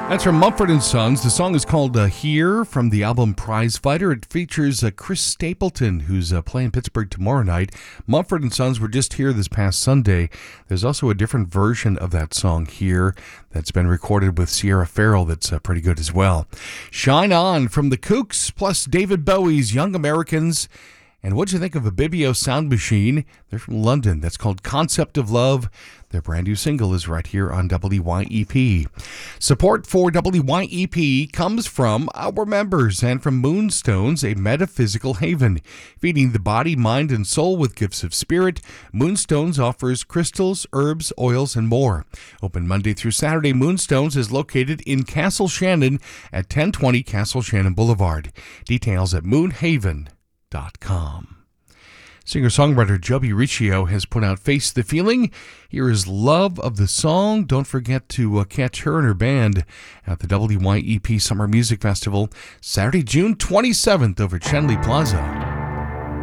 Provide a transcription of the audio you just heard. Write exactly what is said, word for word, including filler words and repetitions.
That's from Mumford and Sons. The song is called uh, Here from the album Prize Fighter. It features uh, Chris Stapleton, who's uh, playing Pittsburgh tomorrow night. Mumford and Sons were just here this past Sunday. There's also a different version of that song here that's been recorded with Sierra Farrell that's uh, pretty good as well. Shine On from the Kooks plus David Bowie's Young Americans. And what'd you think of a Bibio Sound Machine? They're from London. That's called Concept of Love. Their brand new single is right here on W Y E P. Support for W Y E P comes from our members and from Moonstones, a metaphysical haven. Feeding the body, mind, and soul with gifts of spirit, Moonstones offers crystals, herbs, oils, and more. Open Monday through Saturday, Moonstones is located in Castle Shannon at ten twenty Castle Shannon Boulevard. Details at moonhaven dot com. Singer-songwriter Joby Riccio has put out Face the Feeling. Here is Love of the Song. Don't forget to uh, catch her and her band at the W Y E P Summer Music Festival Saturday, June twenty-seventh over at Shenley Plaza.